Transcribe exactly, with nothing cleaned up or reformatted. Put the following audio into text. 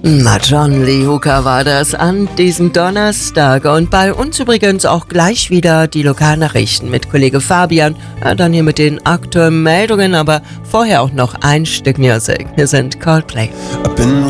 Na, John Lee Hooker war das an diesem Donnerstag. Und bei uns übrigens auch gleich wieder die Lokalnachrichten mit Kollege Fabian. Ja, dann hier mit den aktuellen Meldungen, aber vorher auch noch ein Stück Musik. Hier sind Coldplay.